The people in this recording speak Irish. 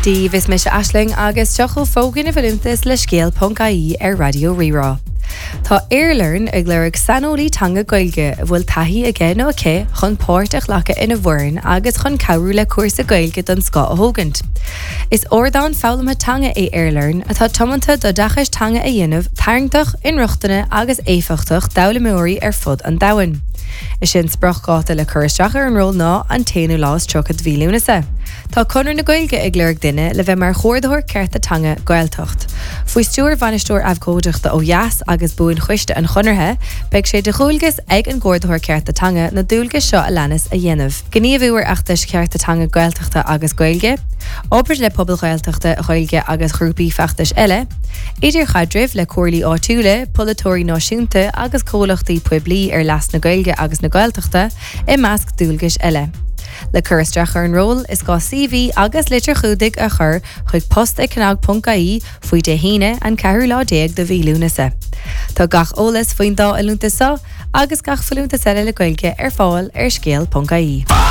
Dí vis me se Aisling agus teachil fógin a bhfuiltas le scéal.caí ar Radio Rirá. Tá Airlearn ag léirigh sanolítanga Gaeilge a bhfuil taithí aige nó aice chun páirteach lecha ina bhfoireann agus chun cabhrú le cuasa Gaeilge don Scá a thógant. Is ordáin fálamatanga é Airlearn atá tomanta do dachas tanga a dhéanamh tarngtach, inruachtaine agus éifeachtach dabhlamóirí ar fud an dahain. Is sin sprachgáta le chuiristeach ar an ról ná an téanú lás trochad bhílúnasa. Tá conar na Gaeilge ag léirigh duine le bheith mar chóirdathir ceartatanga Gaeltacht. Faoi stúr bhainisteoir abhcóideachta ó Jas agus buin chuiste an chunarthe, beidh sé de chúilgus ag an gcóirdathir ceartatanga na dúilgus seo a leanas a dhéanamh. Gníomhúar achtas ceartatanga Gaeltachta agus Gaeilge, obair le pobl Gaeltachta Gaeilge agus grúpaí feachtas eile, idir chadrimh le cuairlaí áitiúla, polatóirí náisiúnta agus cólachtaí puiblií ar leas na Gaeilge agus na Gaeltachta i measc dúilgus eile. Le chuiristeach ar an ról is gá CV agus litir chudig a chur chuig post ag cnag.caí faoi de híine an 4 de bhílúnasa. Tá gach ólas faoin dá a lúntasá agus gach falúnta le Gaeilge ar fáil ar scéal.caí.